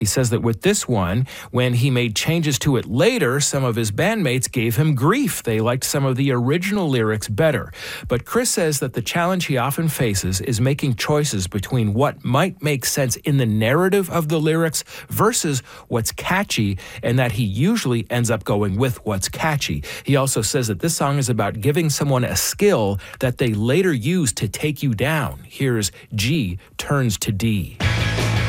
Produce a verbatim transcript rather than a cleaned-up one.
He says that with this one, when he made changes to it later, some of his bandmates gave him grief. They liked some of the original lyrics better. But Chris says that the challenge he often faces is making choices between what might make sense in the narrative of the lyrics versus what's catchy, and that he usually ends up going with what's catchy. He also says that this song is about giving someone a skill that they later use to take you down. Here's G turns to D.